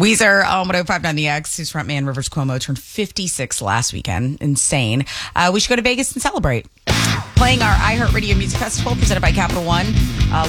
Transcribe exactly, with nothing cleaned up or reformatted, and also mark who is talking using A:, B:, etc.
A: Weezer on one oh five point nine The X, whose frontman Rivers Cuomo turned fifty-six last weekend. Insane. Uh, we should go to Vegas and celebrate. Playing our iHeartRadio Music Festival presented by Capital One. Uh,